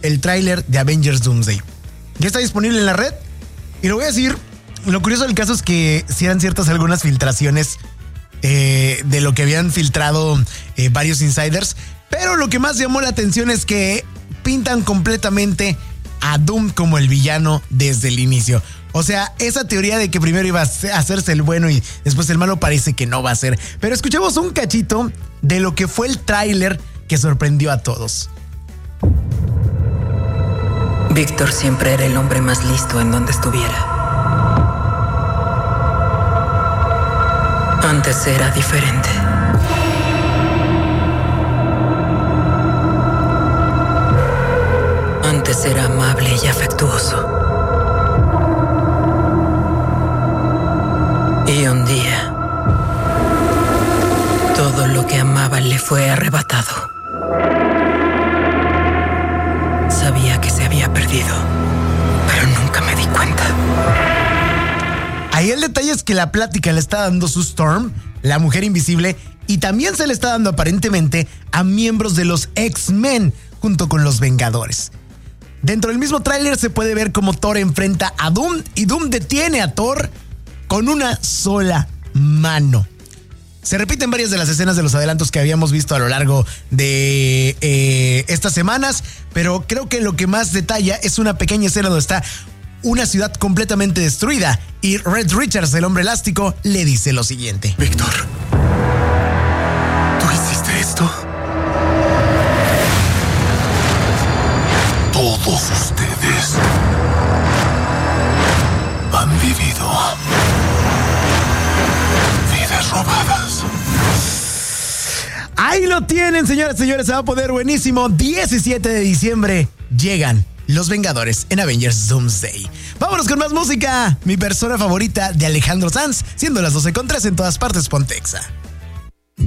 el tráiler de Avengers Doomsday. Ya está disponible en la red y lo voy a decir. Lo curioso del caso es que sí eran ciertas algunas filtraciones de lo que habían filtrado varios insiders, pero lo que más llamó la atención es que pintan completamente a Doom como el villano desde el inicio. O sea, esa teoría de que primero iba a hacerse el bueno y después el malo parece que no va a ser. Pero escuchemos un cachito de lo que fue el tráiler que sorprendió a todos. Víctor siempre era el hombre más listo en donde estuviera. Antes era diferente. Antes era amable y afectuoso. Y un día, todo lo que amaba le fue arrebatado. Sabía que se había perdido, pero nunca me di cuenta. Ahí el detalle es que la plática le está dando Sue Storm, la mujer invisible, y también se le está dando aparentemente a miembros de los X-Men junto con los Vengadores. Dentro del mismo tráiler se puede ver cómo Thor enfrenta a Doom y Doom detiene a Thor con una sola mano. Se repiten varias de las escenas de los adelantos que habíamos visto a lo largo de estas semanas, pero creo que lo que más detalla es una pequeña escena donde está una ciudad completamente destruida y Reed Richards, el hombre elástico, le dice lo siguiente. Víctor, ¿tú hiciste esto? Todos ustedes han vivido vidas robadas. Ahí lo tienen, señoras y señores, se va a poner buenísimo. 17 de diciembre llegan Los Vengadores en Avengers Doomsday. Vámonos con más música. Mi persona favorita de Alejandro Sanz, siendo las 12:03 en todas partes, Pontexa.